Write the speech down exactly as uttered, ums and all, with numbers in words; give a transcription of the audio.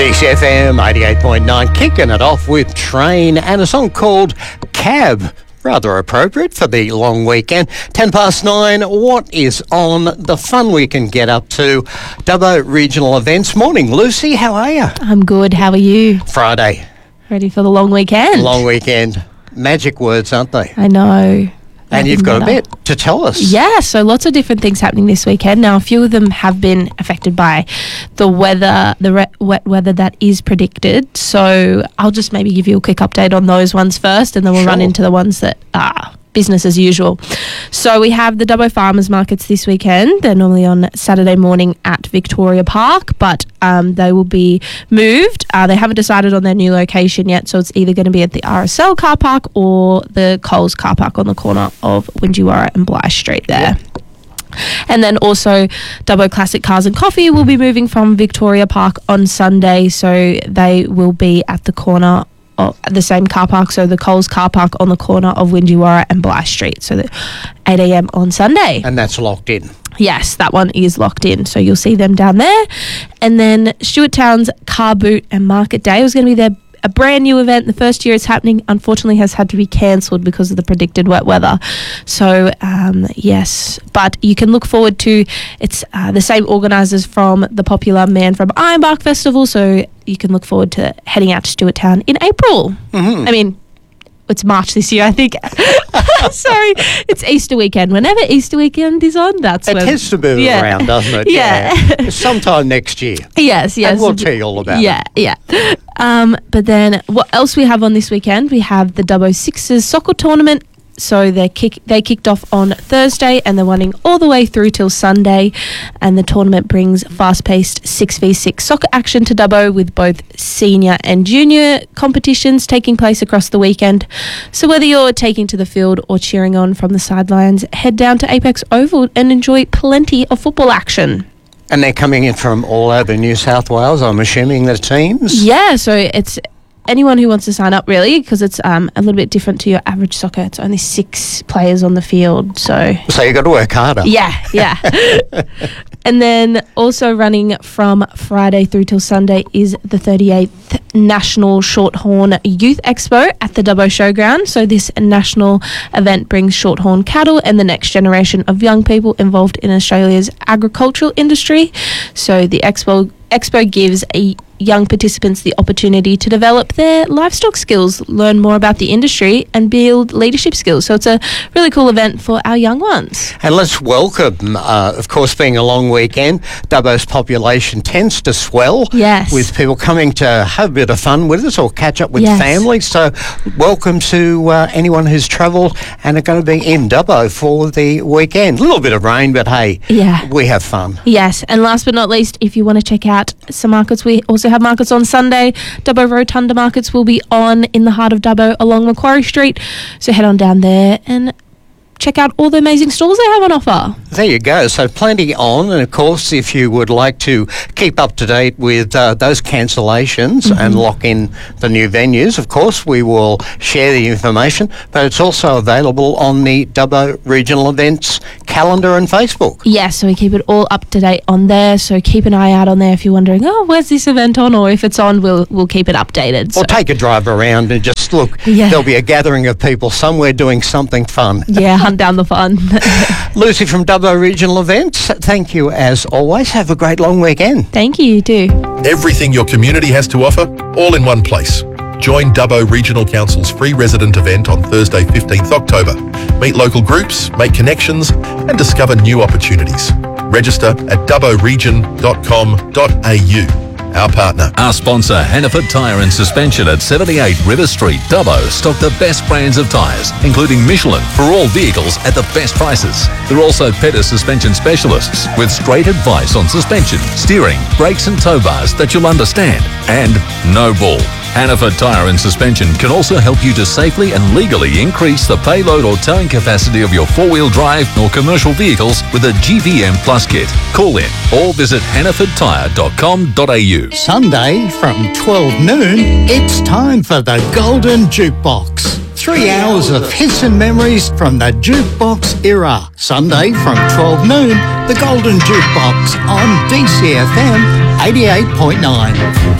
D C F M eighty-eight point nine, kicking it off with Train and a song called Cab. Rather appropriate for the long weekend. Ten past nine, what is on the fun we can get up to? Dubbo Regional Events. Morning, Lucy, how are you? I'm good, how are you? Friday. Ready for the long weekend? Long weekend. Magic words, aren't they? I know. And you've got a bit to tell us. Yeah, so lots of different things happening this weekend. Now, a few of them have been affected by the weather, the re- wet weather that is predicted. So I'll just maybe give you a quick update on those ones first, and then we'll Sure. run into the ones that are business as usual. So we have the Dubbo Farmers Markets this weekend. They're normally on Saturday morning at Victoria Park, but um, they will be moved. Uh, they haven't decided on their new location yet, so it's either going to be at the R S L car park or the Coles car park on the corner of Winjiwarra and Blythe Street there. And then also Dubbo Classic Cars and Coffee will be moving from Victoria Park on Sunday, so they will be at the corner of the same car park, so the Coles car park on the corner of Winjiwarra and Blythe Street, so that eight a.m. on Sunday. And that's locked in. Yes, that one is locked in, so you'll see them down there. And then Stuart Town's Car Boot and Market Day was going to be their a brand new event. The first year it's happening, unfortunately, has had to be cancelled because of the predicted wet weather. So, um, yes, but you can look forward to, it's uh, the same organisers from the popular Man from Ironbark Festival, so you can look forward to heading out to Stuart Town in April. Mm-hmm. I mean, it's March this year, I think. Sorry, it's Easter weekend. Whenever Easter weekend is on, that's it when... It tends to move yeah. around, doesn't it? Yeah. yeah. Sometime next year. Yes, yes. And we'll tell you all about yeah, it. Yeah, yeah. Um, but then what else we have on this weekend? We have the Dubbo Sixers soccer tournament. So they kick they kicked off on Thursday and they're running all the way through till Sunday, and the tournament brings fast-paced six v six soccer action to Dubbo with both senior and junior competitions taking place across the weekend. So whether you're taking to the field or cheering on from the sidelines, head down to Apex Oval and enjoy plenty of football action. And they're coming in from all over New South Wales, I'm assuming, the teams? Yeah, so it's anyone who wants to sign up, really, because it's um, a little bit different to your average soccer. It's only six players on the field, so... So you've got to work harder. Yeah, yeah. And then also running from Friday through till Sunday is the thirty-eighth National Shorthorn Youth Expo at the Dubbo Showground. So this national event brings shorthorn cattle and the next generation of young people involved in Australia's agricultural industry. So the expo expo gives a young participants the opportunity to develop their livestock skills, learn more about the industry and build leadership skills. So it's a really cool event for our young ones. And let's welcome, uh, of course, being a long weekend, Dubbo's population tends to swell. Yes. With people coming to have a bit of fun with us or catch up with Yes. families. So welcome to uh, anyone who's travelled and are going to be in Dubbo for the weekend. A little bit of rain, but hey, Yeah. we have fun. Yes, and last but not least, if you want to check out some markets, we also have markets on Sunday. Dubbo Rotunda Markets will be on in the heart of Dubbo along Macquarie Street. So head on down there and check out all the amazing stalls they have on offer. There you go. So plenty on. And, of course, if you would like to keep up to date with uh, those cancellations mm-hmm. and lock in the new venues, of course, we will share the information. But it's also available on the Dubbo Regional Events calendar and Facebook. Yes, so we keep it all up to date on there. So keep an eye out on there if you're wondering, oh, where's this event on? Or if it's on, we'll we'll keep it updated. Or so. take a drive around and just look. Yeah. There'll be a gathering of people somewhere doing something fun. Yeah, hunt down the fun. Lucy from Dubbo Regional Events, thank you as always. Have a great long weekend. Thank you, you too. Everything your community has to offer, all in one place. Join Dubbo Regional Council's free resident event on Thursday, fifteenth October. Meet local groups, make connections, and discover new opportunities. Register at dubbo region dot com dot a u. Our partner. Our sponsor, Hannaford Tyre and Suspension at seventy-eight River Street, Dubbo, stock the best brands of tyres, including Michelin, for all vehicles at the best prices. They're also Pettis suspension specialists with straight advice on suspension, steering, brakes and tow bars that you'll understand. And no bull. Hannaford Tyre and Suspension can also help you to safely and legally increase the payload or towing capacity of your four-wheel drive or commercial vehicles with a G V M Plus kit. Call in or visit hannaford tyre dot com dot a u. Sunday from twelve noon, it's time for the Golden Jukebox. Three hours of hits and memories from the jukebox era. Sunday from twelve noon, the Golden Jukebox on D C F M eighty-eight point nine.